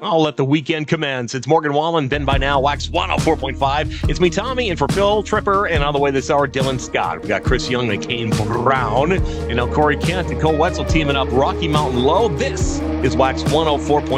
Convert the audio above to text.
I'll let the weekend commence. It's Morgan Wallen, Ben by now, Wax 104.5. It's me, Tommy, and for Phil Tripper, and on the way this hour, Dylan Scott. We got Chris Young and Kane Brown, and now Corey Kent and Cole Wetzel teaming up Rocky Mountain Low. This is Wax 104.5.